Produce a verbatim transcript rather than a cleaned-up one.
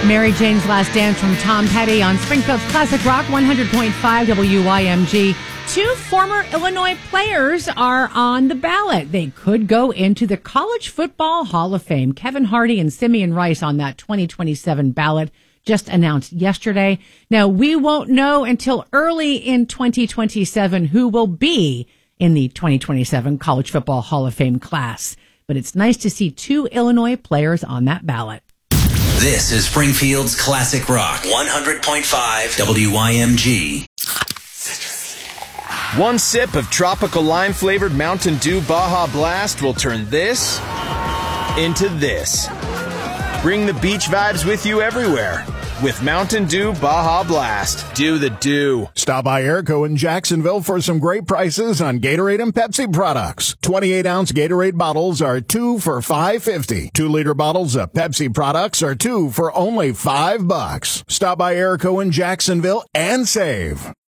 Mary Jane's Last Dance from Tom Petty on Springfield's Classic Rock one hundred point five W Y M G. Two former Illinois players are on the ballot. They could go into the College Football Hall of Fame. Kevin Hardy and Simeon Rice on that twenty twenty-seven ballot, just announced yesterday. Now, we won't know until early in twenty twenty-seven who will be in the twenty twenty-seven College Football Hall of Fame class. But it's nice to see two Illinois players on that ballot. This is Springfield's Classic Rock one hundred point five W Y M G. One sip of tropical lime-flavored Mountain Dew Baja Blast will turn this into this. Bring the beach vibes with you everywhere with Mountain Dew Baja Blast. Do the do. Stop by Airco in Jacksonville for some great prices on Gatorade and Pepsi products. twenty-eight ounce Gatorade bottles are two for five fifty. Two liter bottles of Pepsi products are two for only five bucks. Stop by Airco in Jacksonville and save.